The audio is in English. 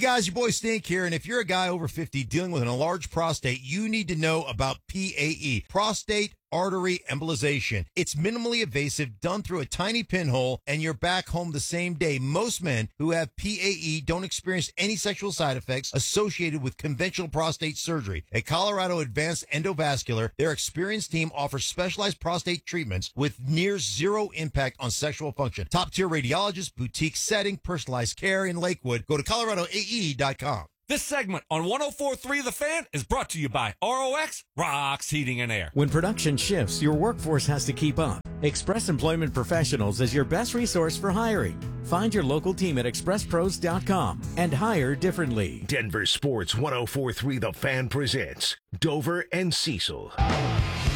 guys, your boy Stink here, and if you're a guy over 50 dealing with an enlarged prostate, you need to know about PAE, prostate artery embolization. It's minimally invasive, done through a tiny pinhole, and you're back home the same day. Most men who have PAE don't experience any sexual side effects associated with conventional prostate surgery. At Colorado Advanced Endovascular, their experienced team offers specialized prostate treatments with near zero impact on sexual function. Top-tier radiologists, boutique setting, personalized care in Lakewood. Go to coloradoae.com. This segment on 104.3 The Fan is brought to you by ROX Rocks Heating and Air. When production shifts, your workforce has to keep up. Express Employment Professionals is your best resource for hiring. Find your local team at expresspros.com and hire differently. Denver Sports 104.3 The Fan presents Dover and Cecil.